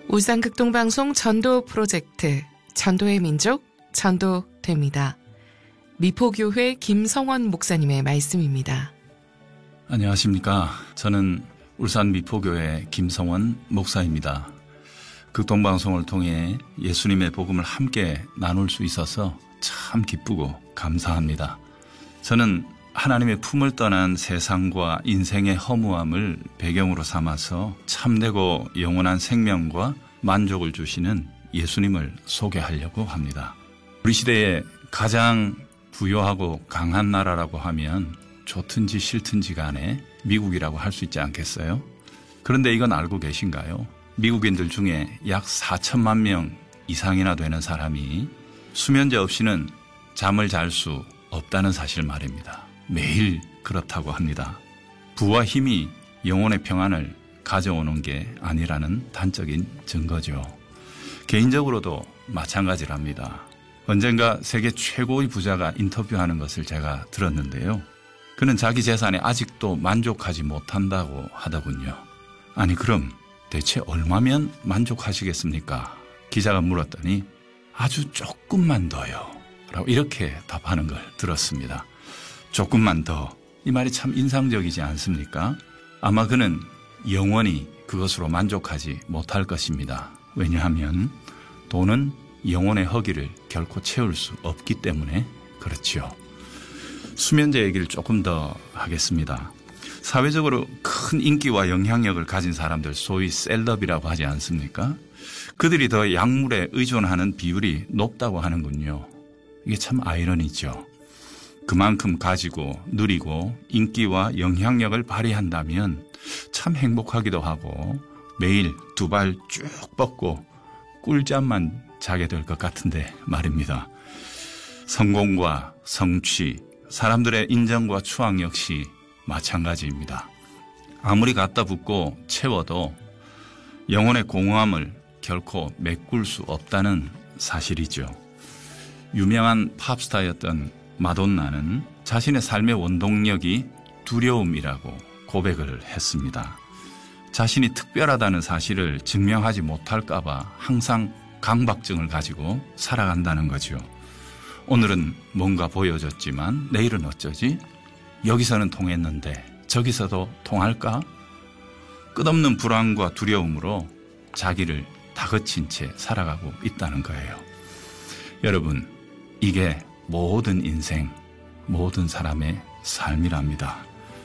울산극동방송 전도 프로젝트 전도의 민족 전도됩니다. 미포교회 김성원 목사님의 말씀입니다. 안녕하십니까. 저는 울산 미포교회 김성원 목사입니다. 극동방송을 통해 예수님의 복음을 함께 나눌 수 있어서 참 기쁘고 감사합니다. 저는 하나님의 품을 떠난 세상과 인생의 허무함을 배경으로 삼아서 참되고 영원한 생명과 만족을 주시는 예수님을 소개하려고 합니다. 우리 시대에 가장 부유하고 강한 나라라고 하면 좋든지 싫든지 간에 미국이라고 할 수 있지 않겠어요? 그런데 이건 알고 계신가요? 미국인들 중에 약 4천만 명 이상이나 되는 사람이 수면제 없이는 잠을 잘 수 없다는 사실 말입니다. 매일 그렇다고 합니다. 부와 힘이 영혼의 평안을 가져오는 게 아니라는 단적인 증거죠. 개인적으로도 마찬가지랍니다. 언젠가 세계 최고의 부자가 인터뷰하는 것을 제가 들었는데요. 그는 자기 재산에 아직도 만족하지 못한다고 하더군요. 아니 그럼 대체 얼마면 만족하시겠습니까? 기자가 물었더니 아주 조금만 더요 라고 이렇게 답하는 걸 들었습니다. 조금만 더. 이 말이 참 인상적이지 않습니까? 아마 그는 영원히 그것으로 만족하지 못할 것입니다. 왜냐하면 돈은 영혼의 허기를 결코 채울 수 없기 때문에 그렇죠. 수면제 얘기를 조금 더 하겠습니다. 사회적으로 큰 인기와 영향력을 가진 사람들, 소위 셀럽이라고 하지 않습니까? 그들이 더 약물에 의존하는 비율이 높다고 하는군요. 이게 참 아이러니죠. 그만큼 가지고 누리고 인기와 영향력을 발휘한다면 참 행복하기도 하고 매일 두 발 쭉 뻗고 꿀잠만 자게 될 것 같은데 말입니다. 성공과 성취, 사람들의 인정과 추앙 역시 마찬가지입니다. 아무리 갖다 붓고 채워도 영혼의 공허함을 결코 메꿀 수 없다는 사실이죠. 유명한 팝스타였던 마돈나는 자신의 삶의 원동력이 두려움이라고 고백을 했습니다. 자신이 특별하다는 사실을 증명하지 못할까 봐 항상 강박증을 가지고 살아간다는 거죠. 오늘은 뭔가 보여줬지만 내일은 어쩌지? 여기서는 통했는데 저기서도 통할까? 끝없는 불안과 두려움으로 자기를 다그친 채 살아가고 있다는 거예요. 여러분, 이게 모든 인생, 모든 사람의 삶이랍니다.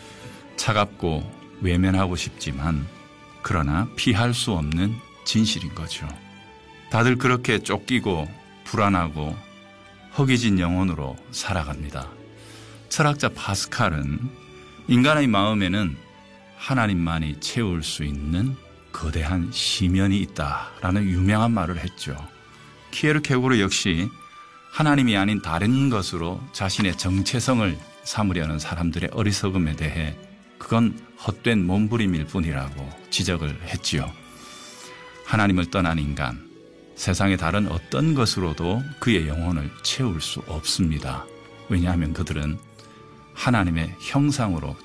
차갑고 외면하고 싶지만 그러나 피할 수 없는 진실인 거죠. 다들 그렇게 쫓기고 불안하고 허기진 영혼으로 살아갑니다. 철학자 파스칼은 인간의 마음에는 하나님만이 채울 수 있는 거대한 시면이 있다라는 유명한 말을 했죠. 키에르케고르 역시 하나님이 아닌 다른 것으로 자신의 정체성을 삼으려는 사람들의 어리석음에 대해 그건 헛된 몸부림일 뿐이라고 지적을 했지요. 하나님을 떠난 인간, 세상의 다른 어떤 것으로도 그의 영혼을 채울 수 없습니다. 왜냐하면 그들은 하나님의 형상으로